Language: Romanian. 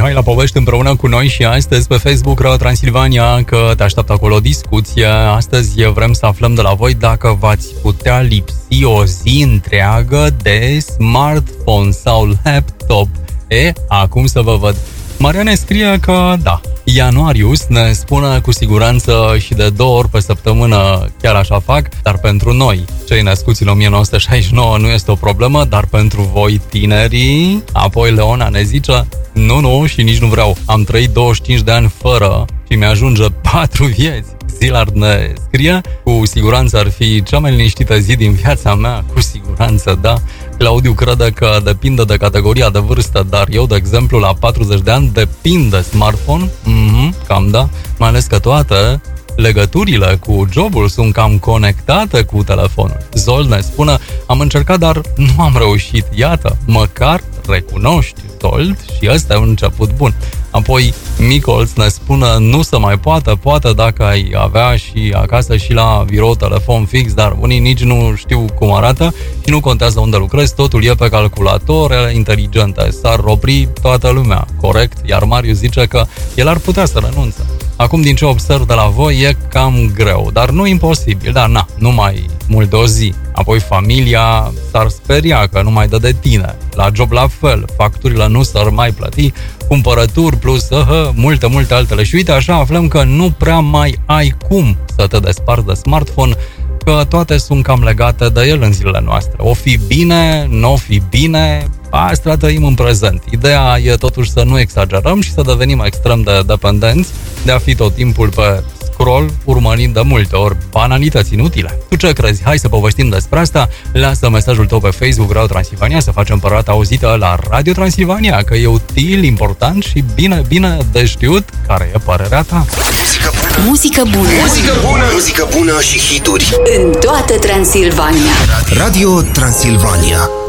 Mihai la povești împreună cu noi și astăzi pe Facebook Radio Transilvania, că te așteaptă acolo o discuție. Astăzi vrem să aflăm de la voi dacă v-ați putea lipsi o zi întreagă de smartphone sau laptop. Acum să vă văd. Maria ne scrie că da. Ianuarius ne spune cu siguranță și de 2 ori pe săptămână chiar așa fac, dar pentru noi, cei născuți în 1969, nu este o problemă, dar pentru voi tinerii. Apoi Leona ne zice, nu și nici nu vreau, am trăit 25 de ani fără și mi-ajunge 4 vieți. Zilard ne scrie, cu siguranță ar fi cea mai liniștită zi din viața mea, cu siguranță, da. Claudiu crede că depinde de categoria de vârstă, dar eu, de exemplu, la 40 de ani depind de smartphone, cam da, mai ales că toate legăturile cu jobul sunt cam conectate cu telefonul. Zol ne spune, am încercat, dar nu am reușit. Iată, măcar recunoști, Zold, și ăsta e un început bun. Apoi Micolț ne spune, nu se mai poate dacă ai avea și acasă și la birou telefon fix, dar unii nici nu știu cum arată și nu contează unde lucrezi, totul e pe calculator, inteligente, s-ar opri toată lumea, corect? Iar Marius zice că el ar putea să renunțe. Acum, din ce observ de la voi, e cam greu, dar nu imposibil, dar nu mai mult de o zi. Apoi familia s-ar speria că nu mai dă de tine. La job la fel, facturile nu s-ar mai plăti, cumpărături plus multe altele. Și uite, așa aflăm că nu prea mai ai cum să te desparți de smartphone, că toate sunt cam legate de el în zilele noastre. O fi bine, n-o fi bine, asta trăim în prezent. Ideea e totuși să nu exagerăm și să devenim extrem de dependenți, de a fi tot timpul pe scroll, urmărind de multe ori banalități inutile. Tu ce crezi? Hai să povestim despre asta. Lasă mesajul tău pe Facebook Radio Transilvania, să facem părată auzită la Radio Transilvania, că e util, important și bine de știut care e părerea ta. Muzică bună și hituri în toată Transilvania. Radio Transilvania.